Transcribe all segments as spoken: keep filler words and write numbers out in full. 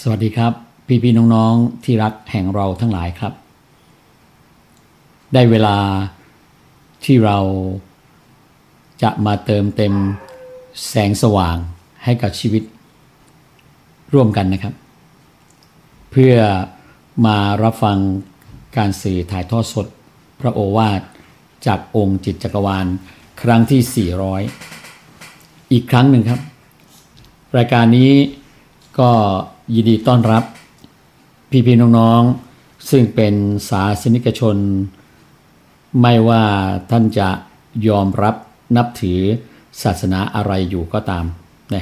สวัสดีครับพี่พี่น้องๆที่รักแห่งเราทั้งหลายครับได้เวลาที่เราจะมาเติมเต็มแสงสว่างให้กับชีวิตร่วมกันนะครับเพื่อมารับฟังการสื่อถ่ายทอดสดพระโอวาทจากองค์จิตจักรวาลครั้งที่สี่ร้อยอีกครั้งหนึ่งครับรายการนี้ก็ยินดีต้อนรับพี่ๆน้องๆซึ่งเป็นศาสนิกชนไม่ว่าท่านจะยอมรับนับถือศาสนาอะไรอยู่ก็ตามนะ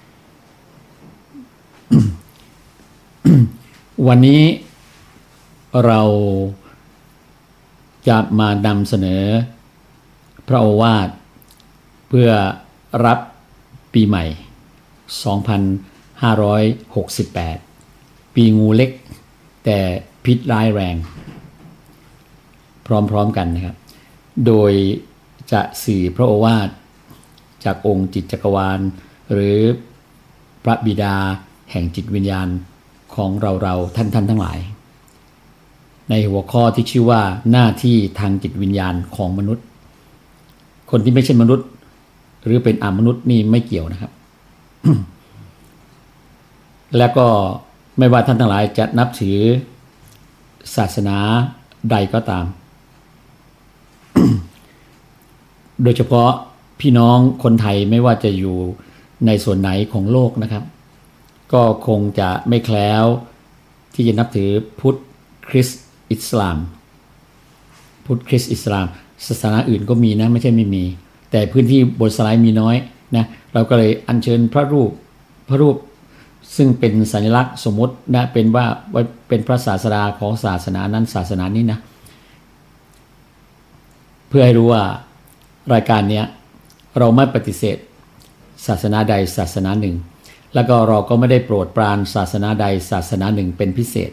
วันนี้เราจะมานำเสนอพระโอวาทเพื่อรับปีใหม่สองพันห้าร้อยหกสิบแปดปีงูเล็กแต่พิษร้ายแรงพร้อมๆกันนะครับโดยจะสื่อพระโอวาทจากองค์จิตจักรวาลหรือพระบิดาแห่งจิตวิญญาณของเราๆท่านๆทั้งหลายในหัวข้อที่ชื่อว่าหน้าที่ทางจิตวิญญาณของมนุษย์คนที่ไม่ใช่มนุษย์หรือเป็นอมนุษย์นี่ไม่เกี่ยวนะครับ และก็ไม่ว่าท่านทั้งหลายจะนับถือศาสนาใดก็ตาม โดยเฉพาะพี่น้องคนไทยไม่ว่าจะอยู่ในส่วนไหนของโลกนะครับก็คงจะไม่แคล้วที่จะนับถือพุทธคริสต์อิสลามพุทธคริสต์อิสลามศาสนาอื่นก็มีนะไม่ใช่ไม่มีแต่พื้นที่บนสไลด์มีน้อยนะเราก็เลยอัญเชิญพระรูปพระรูปซึ่งเป็นสัญลักษณ์สมมตินะเป็นว่าเป็นพระศาสดาของศาสนานั้นศาสนานี้นะเพื่อให้รู้ว่ารายการนี้เราไม่ปฏิเสธศาสนาใดศาสนาหนึ่งแล้วก็เราก็ไม่ได้โปรดปรานศาสนาใดศาสนาหนึ่งเป็นพิเศษ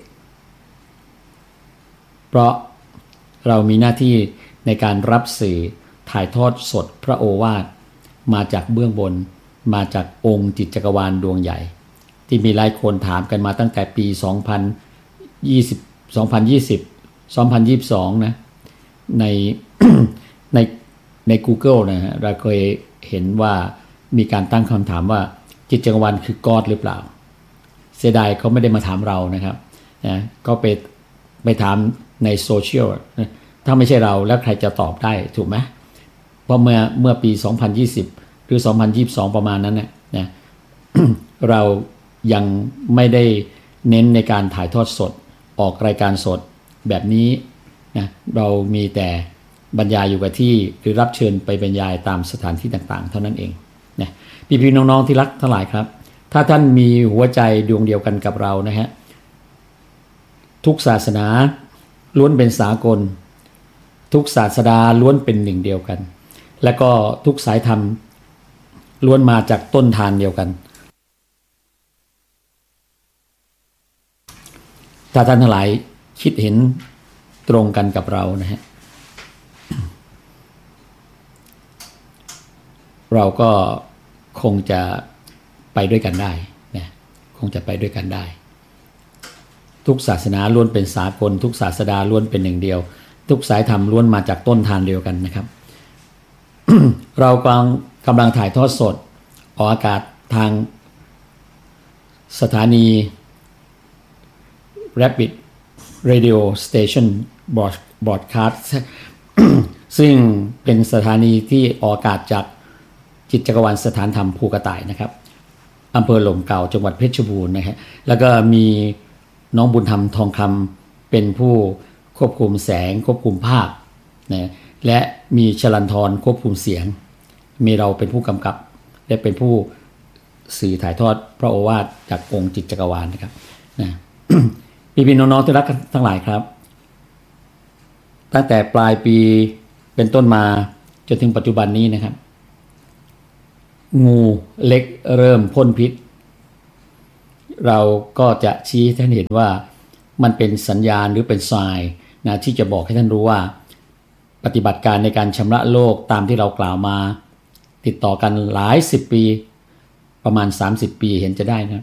เพราะเรามีหน้าที่ในการรับสื่อถ่ายทอดสดพระโอวาทมาจากเบื้องบนมาจากองค์จิตจักรวาลดวงใหญ่ที่มีหลายคนถามกันมาตั้งแต่ปีสองพันยี่สิบ สองพันยี่สิบ สองพันยี่สิบสองนะใน ในใน Google นะฮะเราเคยเห็นว่ามีการตั้งคำถามว่าจิตจักรวาลคือกอดหรือเปล่าเสียดายเขาไม่ได้มาถามเรานะครับนะก็ไปไปถามในโซเชียลถ้าไม่ใช่เราแล้วใครจะตอบได้ถูกไหมเพราะเมื่อเมื่อปีสองพันยี่สิบหรือสองพันยี่สิบสองประมาณนั้นนะนะ เรายังไม่ได้เน้นในการถ่ายทอดสดออกรายการสดแบบนี้นะเรามีแต่บรรยายอยู่กับที่หรือรับเชิญไปบรรยายตามสถานที่ต่างๆเท่านั้นเองนะพี่ๆน้องๆที่รักทั้งหลายครับถ้าท่านมีหัวใจดวงเดียวกันกับเรานะฮะทุกศาสนาล้วนเป็นสากลทุกศาสดาล้วนเป็นหนึ่งเดียวกันและก็ทุกสายธรรมล้วนมาจากต้นทางเดียวกันถ้าท่านทั้งหลายคิดเห็นตรงกันกับเรานะฮะเราก็คงจะไปด้วยกันได้นะคงจะไปด้วยกันได้ทุกศาสนาล้วนเป็นสากลทุกศาสดาล้วนเป็นหนึ่งเดียวทุกสายธรรมล้วนมาจากต้นทางเดียวกันนะครับ เรากำลังกำลังถ่ายทอดสดออกอากาศทางสถานี Rapid Radio Station Broadcast ซึ่งเป็นสถานีที่ออกอากาศจากจิตจักรวาลสถานธรรมภูกระต่ายนะครับอำเภอหล่มเก่าจังหวัดเพชรบูรณ์นะฮะแล้วก็มีน้องบุญธรรมทองคำเป็นผู้ควบคุมแสงควบคุมภาพนะและมีชลันทรควบคุมเสียงมีเราเป็นผู้กำกับและเป็นผู้สื่อถ่ายทอดพระโอวาทจากองค์จิตจักรวาลนะครับนะ พี่ๆน้องๆที่รักทั้งหลายครับตั้งแต่ปลายปีเป็นต้นมาจนถึงปัจจุบันนี้นะครับงูเล็กเริ่มพ่นพิษเราก็จะชี้ให้ท่านเห็นว่ามันเป็นสัญญาณหรือเป็นไซน์นะที่จะบอกให้ท่านรู้ว่าปฏิบัติการในการชำระโลกตามที่เรากล่าวมาติดต่อกันหลายสิบปีประมาณสามสิบปีเห็นจะได้นะ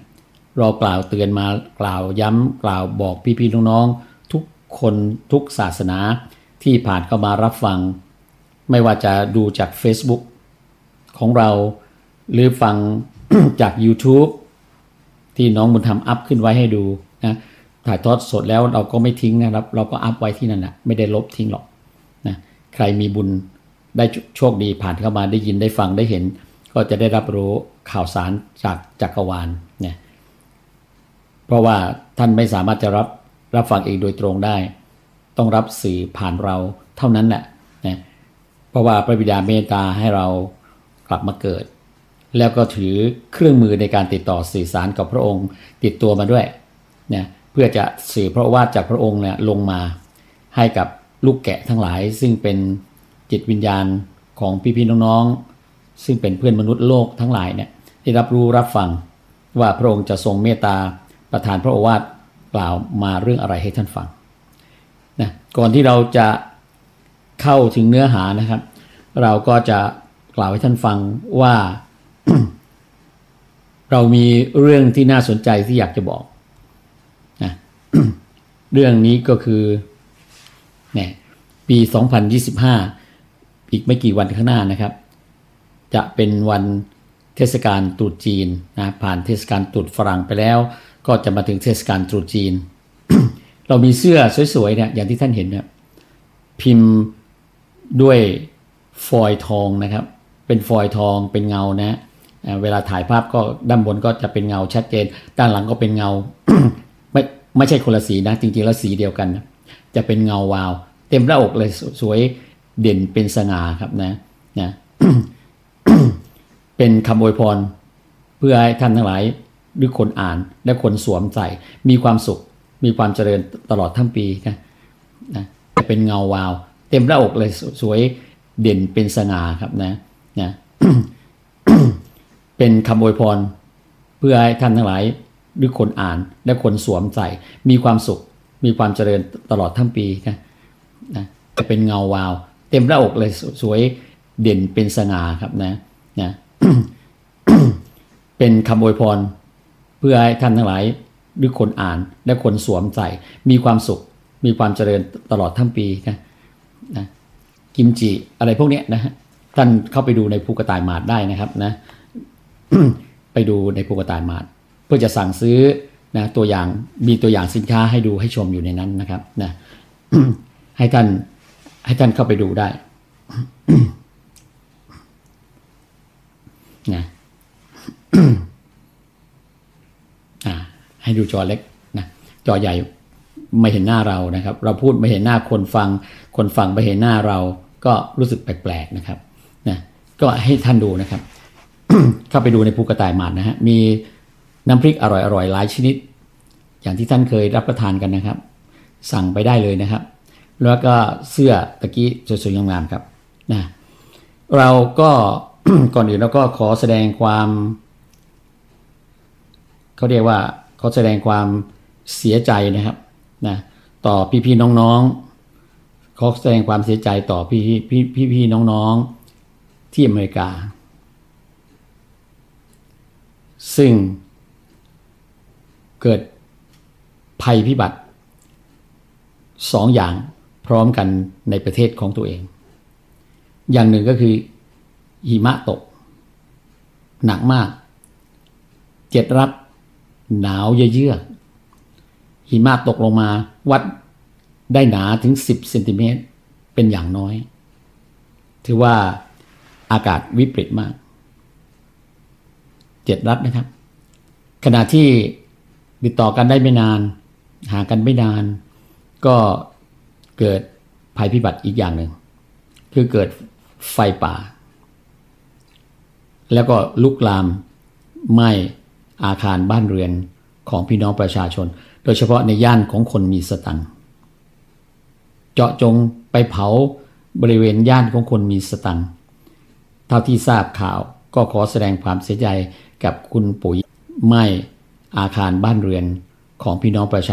เรากล่าวเตือนมากล่าวย้ำกล่าวบอกพี่ๆน้องๆทุกคนทุกศาสนาที่ผ่านเข้ามารับฟังไม่ว่าจะดูจาก Facebook ของเราหรือฟัง จาก YouTube ที่น้องบุญธรรมอัพขึ้นไว้ให้ดูนะถ่ายทอดสดแล้วเราก็ไม่ทิ้งนะครับเราก็อัพไว้ที่นั่นนะไม่ได้ลบทิ้งหรอกนะใครมีบุญได้โชคดีผ่านเข้ามาได้ยินได้ฟังได้เห็นก็จะได้รับรู้ข่าวสารจากจักรวาลเนี่ยเพราะว่าท่านไม่สามารถจะรับรับฟังเองโดยตรงได้ต้องรับสื่อผ่านเราเท่านั้นแหละนะเพราะว่าพระบิดาเมตตาให้เรากลับมาเกิดแล้วก็ถือเครื่องมือในการติดต่อสื่อสารกับพระองค์ติดตัวมาด้วยเนี่ยเพื่อจะสื่อพระวาทจากพระองค์เนี่ยลงมาให้กับลูกแกะทั้งหลายซึ่งเป็นจิตวิญญาณของพี่ๆน้องๆซึ่งเป็นเพื่อนมนุษย์โลกทั้งหลายเนี่ยได้รับรู้รับฟังว่าพระองค์จะทรงเมตตาประทานพระโอวาทกล่าวมาเรื่องอะไรให้ท่านฟังนะก่อนที่เราจะเข้าถึงเนื้อหานะครับเราก็จะกล่าวให้ท่านฟังว่า เรามีเรื่องที่น่าสนใจที่อยากจะบอกนะ เรื่องนี้ก็คือเนี่ยปีสองพันยี่สิบห้าอีกไม่กี่วันข้างหน้านะครับจะเป็นวันเทศกาลตรุษจีนนะผ่านเทศกาลตรุษฝรั่งไปแล้วก็จะมาถึงเทศกาลตรุษจีน เรามีเสื้อสวยๆเนี่ยอย่างที่ท่านเห็นเนี่ยพิมพ์ด้วยฟอยล์ทองนะครับเป็นฟอยล์ทองเป็นเงานะเวลาถ่ายภาพก็ด้านบนก็จะเป็นเงาชัดเจนด้านหลังก็เป็นเงา ไม่ไม่ใช่คนละสีนะจริงๆแล้วสีเดียวกันนะจะเป็นเงาวาวเต็มหน้าอกเลยสวยเด่นเป็นสง่าครับนะนะ เป็นคำอวยพรเพื่อให้ท่านทั้งหลายหรือคนอ่านและคนสวมใส่มีความสุขมีความเจริญตลอดทั้งปีนะนะจะเป็นเงาวาวเต็มหน้าอกเลยสวยเด่นเป็นสง่าครับนะนะ เป็นคำอวยพรเพื่อให้ท่านทั้งหลายหรือคนอ่านและคนสวมใส่มีความสุขมีความเจริญตลอดทั้งปีนะนะจะเป็นเงาวาวเต็มหน้าอกเลยสวยเด่นเป็นสง่าครับนะนะ เป็นคำอวยพรเพื่อให้ท่านทั้งหลายหรือคนอ่านและคนสวมใส่มีความสุขมีความเจริญตลอดทั้งปีนะนะกิมจิอะไรพวกนี้นะฮะท่านเข้าไปดูในภูกระต่ายหมาดได้นะครับนะ ไปดูในภูกระต่ายหมาดเพื่อจะสั่งซื้อนะตัวอย่างมีตัวอย่างสินค้าให้ดูให้ชมอยู่ในนั้นนะครับนะ ให้ท่านให้ท่านเข้าไปดูได้ นะ อ่าให้ดูจอเล็กนะจอใหญ่ไม่เห็นหน้าเรานะครับเราพูดไม่เห็นหน้าคนฟังคนฟังไม่เห็นหน้าเราก็รู้สึกแปลกๆนะครับนะก็ให้ท่านดูนะครับ เข้าไปดูในภูกระต่ายหมาดนะฮะมีน้ำพริกอร่อยๆหลายชนิดอย่างที่ท่านเคยรับประทานกันนะครับสั่งไปได้เลยนะครับแล้วก็เสื้อตะกี้สวยๆงามๆครับนะเราก็ ก่อนอื่นเราก็ขอแสดงความเขาเรียกว่าขอแสดงความเสียใจนะครับนะต่อพี่ๆน้องๆขอแสดงความเสียใจต่อพี่พี่พี่พี่น้องๆที่อเมริกาซึ่งเกิดภัยพิบัติสองอย่างพร้อมกันในประเทศของตัวเองอย่างหนึ่งก็คือหิมะตกหนักมากเจ็ดรัฐหนาวเยือกหิมะตกลงมาวัดได้หนาถึงสิบเซนติเมตรเป็นอย่างน้อยถือว่าอากาศวิปริตมากเจ็ดรัฐนะครับขณะที่ติดต่อกันได้ไม่นานห่างกันไม่นานก็เกิดภัยพิบัติอีกอย่างหนึ่งคือเกิดไฟป่าแล้วก็ลุกลามไหม้อาคารบ้านเรือนของพี่น้องประชาชนโดยเฉพาะในย่านของคนมีสตังค์เจาะจงไปเผาบริเวณย่านของคนมีสตังค์เท่าที่ทราบข่าวก็ขอแสดงความเสียใจกับคุณปุ๋ยไหม้อาคารบ้านเรือนของพี่น้องประชา